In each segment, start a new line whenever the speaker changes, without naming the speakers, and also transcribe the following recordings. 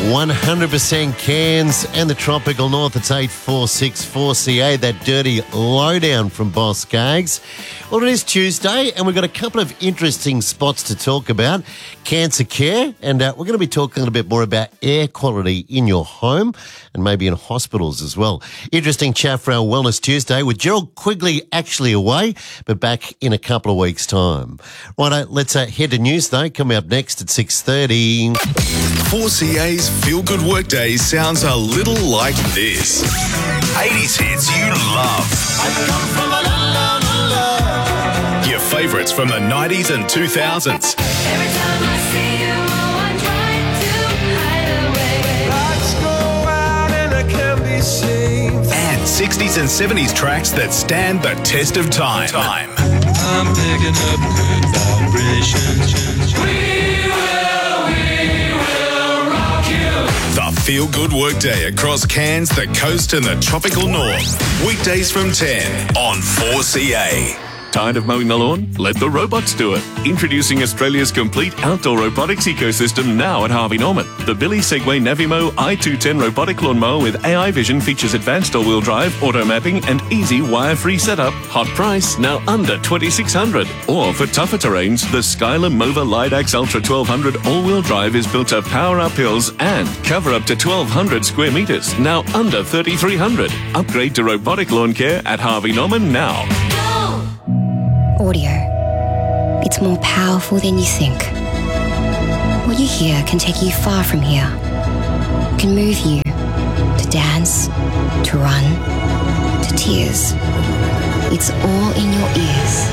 100% Cairns and the tropical north. It's 8464CA, that dirty lowdown from Boss Gags. Well, it is Tuesday and we've got a couple of interesting spots to talk about. Cancer care, and we're going to be talking a little bit more about air quality in your home and maybe in hospitals as well. Interesting chat for our Wellness Tuesday with Gerald Quigley actually away, but back in a couple of weeks' time. Righto, let's head to news though. Coming up next at 6:30.
4CA's Feel Good Workday sounds a little like this. 80s hits you love. Your favourites from the 90s and 2000s.
Every time I see you, I try to hide away.
Lights go out and I can be seen. And 60s and 70s tracks that stand the test of time.
I'm picking up good vibrations.
The Feel Good Workday across Cairns, the coast and the tropical north. Weekdays from 10 on 4CA.
Tired of mowing the lawn? Let the robots do it. Introducing Australia's complete outdoor robotics ecosystem now at Harvey Norman. The Billy Segway Navimo i210 robotic lawnmower with AI vision features advanced all-wheel drive, auto mapping and easy wire-free setup. Hot price, now under $2,600. Or for tougher terrains, the Skylar Mova Lidax Ultra 1200 all-wheel drive is built to power up hills and cover up to 1,200 square metres, now under $3,300. Upgrade to robotic lawn care at Harvey Norman now.
Audio. It's more powerful than you think. What you hear can take you far from here. It can move you to dance, to run, to tears. It's all in your ears.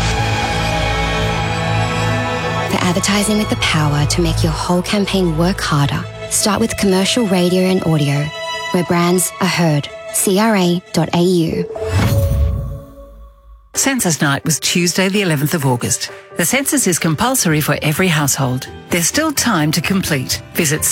For advertising with the power to make your whole campaign work harder, start with commercial radio and audio, where brands are heard. CRA.au.
Census Night was Tuesday the 11th of August. The census is compulsory for every household. There's still time to complete. Visit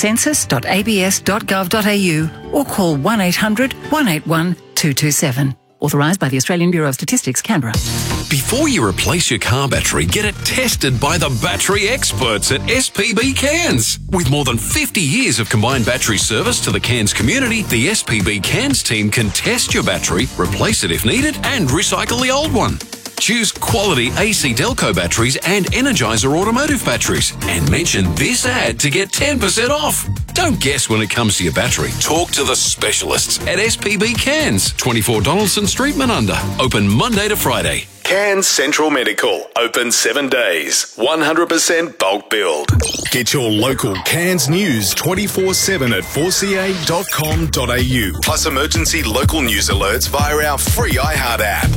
census.abs.gov.au or call 1800 181 227. Authorised by the Australian Bureau of Statistics, Canberra.
Before you replace your car battery, get it tested by the battery experts at SPB Cairns. With more than 50 years of combined battery service to the Cairns community, the SPB Cairns team can test your battery, replace it if needed, and recycle the old one. Choose quality AC Delco batteries and Energizer automotive batteries. And mention this ad to get 10% off. Don't guess when it comes to your battery. Talk to the specialists at SPB Cairns, 24 Donaldson Street, Manunda. Open Monday to Friday.
Cairns Central Medical, open 7 days, 100% bulk build. Get your local Cairns news 24/7 at 4ca.com.au. Plus emergency local news alerts via our free iHeart app.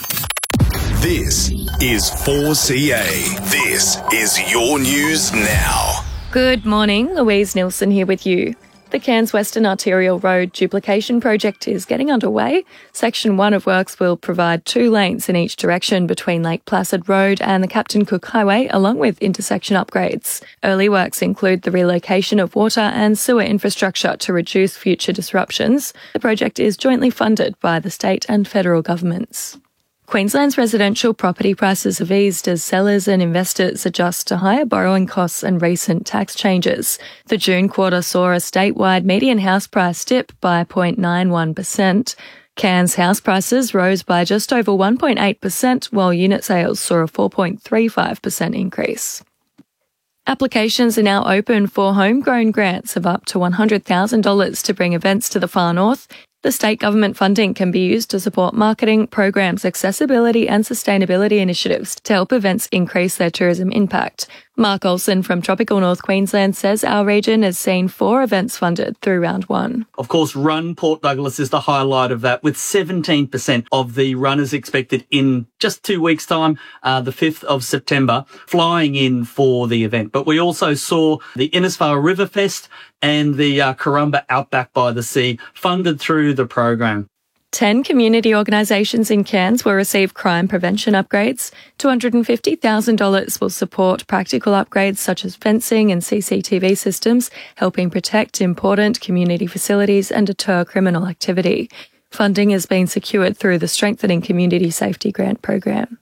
This is 4CA. This is your news now.
Good morning, Louise Nilsson here with you. The Cairns Western Arterial Road duplication project is getting underway. Section 1 of works will provide 2 lanes in each direction between Lake Placid Road and the Captain Cook Highway, along with intersection upgrades. Early works include the relocation of water and sewer infrastructure to reduce future disruptions. The project is jointly funded by the state and federal governments. Queensland's residential property prices have eased as sellers and investors adjust to higher borrowing costs and recent tax changes. The June quarter saw a statewide median house price dip by 0.91%. Cairns house prices rose by just over 1.8%, while unit sales saw a 4.35% increase. Applications are now open for homegrown grants of up to $100,000 to bring events to the far north. The state government funding can be used to support marketing, programs, accessibility and sustainability initiatives to help events increase their tourism impact. Mark Olsen from Tropical North Queensland says our region has seen 4 events funded through round 1.
Of course, Run Port Douglas is the highlight of that, with 17% of the runners expected in just 2 weeks' time, the 5th of September, flying in for the event. But we also saw the Innisfail River Fest and the Karumba Outback by the Sea funded through the program.
10 community organisations in Cairns will receive crime prevention upgrades. $250,000 will support practical upgrades such as fencing and CCTV systems, helping protect important community facilities and deter criminal activity. Funding has been secured through the Strengthening Community Safety Grant program.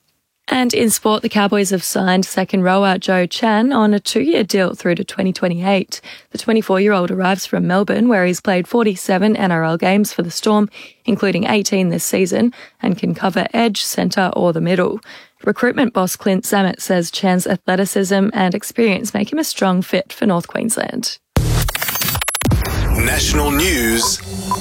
And in sport, the Cowboys have signed second rower Joe Chan on a 2-year deal through to 2028. The 24-year-old arrives from Melbourne, where he's played 47 NRL games for the Storm, including 18 this season, and can cover edge, centre or the middle. Recruitment boss Clint Zammit says Chan's athleticism and experience make him a strong fit for North Queensland.
National news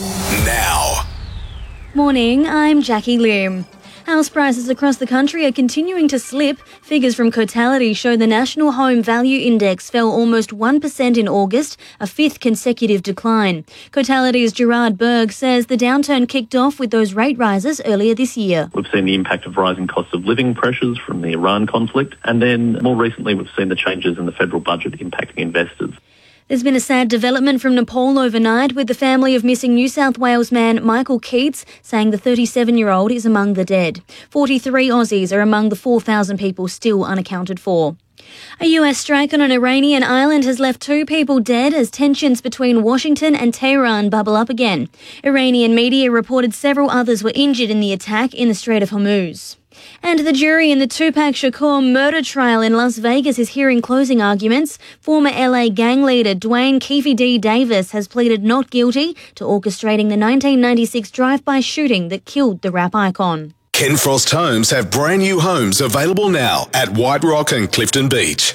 now.
Morning, I'm Jackie Lim. House prices across the country are continuing to slip. Figures from Cotality show the National Home Value Index fell almost 1% in August, a fifth consecutive decline. Cotality's Gerard Berg says the downturn kicked off with those rate rises earlier this year.
We've seen the impact of rising costs of living pressures from the Iran conflict, and then more recently we've seen the changes in the federal budget impacting investors.
There's been a sad development from Nepal overnight, with the family of missing New South Wales man Michael Keats saying the 37-year-old is among the dead. 43 Aussies are among the 4,000 people still unaccounted for. A US strike on an Iranian island has left 2 people dead as tensions between Washington and Tehran bubble up again. Iranian media reported several others were injured in the attack in the Strait of Hormuz. And the jury in the Tupac Shakur murder trial in Las Vegas is hearing closing arguments. Former LA gang leader Dwayne Keefe D. Davis has pleaded not guilty to orchestrating the 1996 drive-by shooting that killed the rap icon.
Ken Frost Homes have brand new homes available now at White Rock and Clifton Beach.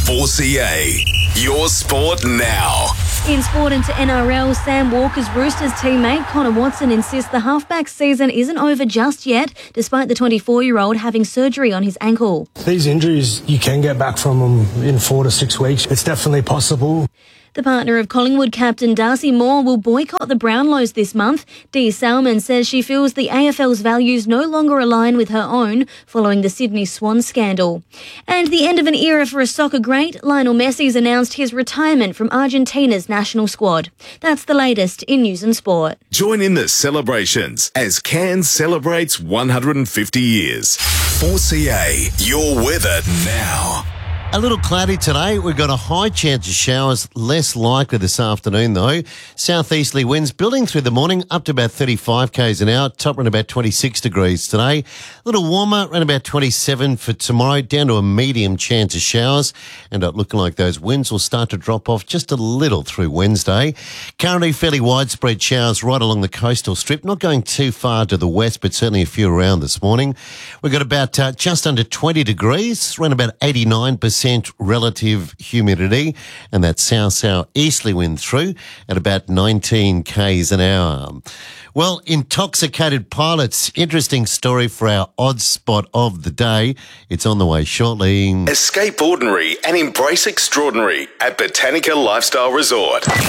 4CA, your sport now.
In sport into NRL, Sam Walker's Roosters teammate Connor Watson insists the halfback season isn't over just yet, despite the 24-year-old having surgery on ankle ankle.
These injuries, you can get back from them in 4 to 6 weeks. It's definitely possible.
The partner of Collingwood captain Darcy Moore will boycott the Brownlows this month. Dee Salmon says she feels the AFL's values no longer align with her own following the Sydney Swans scandal. And the end of an era for a soccer great, Lionel Messi's announced his retirement from Argentina's national squad. That's the latest in news and sport.
Join in the celebrations as Cairns celebrates 150 years. 4CA, your weather now.
A little cloudy today. We've got a high chance of showers, less likely this afternoon though. Southeasterly winds building through the morning up to about 35 k's an hour, top around about 26 degrees today. A little warmer, around about 27 for tomorrow, down to a medium chance of showers. And looking like those winds will start to drop off just a little through Wednesday. Currently fairly widespread showers right along the coastal strip, not going too far to the west, but certainly a few around this morning. We've got about just under 20 degrees, around about 89% relative humidity, and that south-southeasterly wind through at about 19 k's an hour. Well, intoxicated pilots, interesting story for our odd spot of the day. It's on the way shortly.
Escape ordinary and embrace extraordinary at Botanica Lifestyle Resort. 9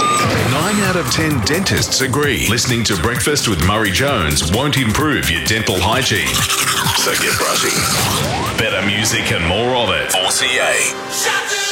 out of 10 dentists agree listening to Breakfast with Murray Jones won't improve your dental hygiene. So get brushing. Better music and more of it. 4CA.